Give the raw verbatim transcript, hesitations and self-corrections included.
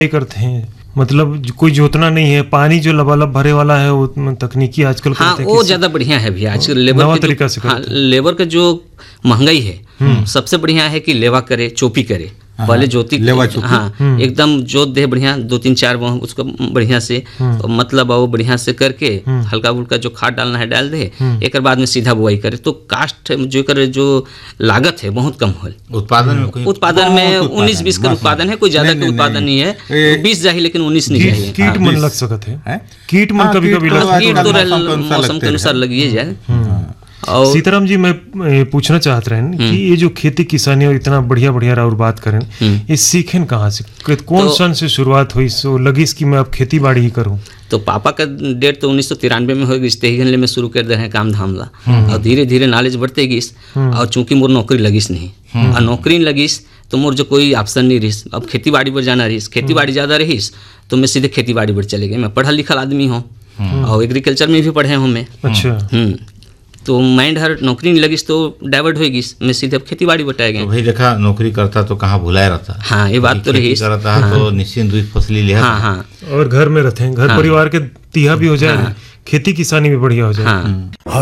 करते हैं, मतलब जो- कोई जोतना नहीं है, पानी जो लबालब भरे वाला है वो तकनीकी आजकल हाँ करते हैं वो किसी- ज़्यादा बढ़िया है भैया। आजकल लेबर नवा के तरीका जो से हाँ करते लेबर का जो महंगाई है सबसे बढ़िया है कि लेवा करे, चोपी करे। पहले ज्योति लेवा चोपी। हाँ एकदम जोत दे बढ़िया, दो तीन चार वो उसको बढ़िया से मतलब वो बढ़िया से करके हल्का फुल्का जो खाद डालना है डाल दे, एक बाद में सीधा बुआई करे तो कास्ट जो करे जो लागत है बहुत कम हो। उत्पादन में कोई उत्पादन में बहुत उन्नीस बीस का बस, उत्पादन है, कोई ज्यादा नहीं, का नहीं, उत्पादन नहीं ए- है, बीस जाए लेकिन उन्नीस नहीं कीट जाए। कीट मन बीस- लग सकत है, हैं? कीट मन हाँ, कभी कीट कभी तो लग आज- कीट आजकल तो रह- मौसम के अनुसार मौसम के लगते अनुसार हैं। लगिए जाए। और सीताराम जी, मैं ए, पूछना चाहत रहे हैं कि ये जो खेती किसानी और इतना बढ़िया बढ़िया और बात करें, ये सीखें कहाँ से, कि- कौन तो- सन से शुरुआत हुई सो लगी कि मैं अब खेती बाड़ी ही करूं? तो पापा का डेट तो उन्नीस सौ तिरानवे में हो गई, तेही घंटे में शुरू कर दे रहे हैं काम धाम ला, और धीरे धीरे नॉलेज बढ़ते गिस, और चूंकि मोर नौकरी लगिस नहीं, और नौकरी नहीं लगिस तो मोर जो कोई ऑप्शन नहीं रहीस, अब खेती बाड़ी पर जाना रहीस, खेती बाड़ी ज़्यादा रहीस तो मैं सीधे खेती बाड़ी पर चले गए। मैं पढ़ा लिखा आदमी हूँ और एग्रीकल्चर में भी पढ़े हूँ मैं। अच्छा, हम्म तो माइंड हर नौकरी नहीं लगिस तो डाइवर्ट होगी, मैं सीधे अब खेती बाड़ी बटाए तो गए। भाई देखा नौकरी करता तो कहाँ भुलाए रहता। हाँ ये बात तो खेती रही। करता है तो निश्चिंत हुई फसली लिया। हाँ हाँ और घर में रहते हैं, घर परिवार के तिहा भी हो जाए, खेती किसानी भी बढ़िया हो जाए। हाँ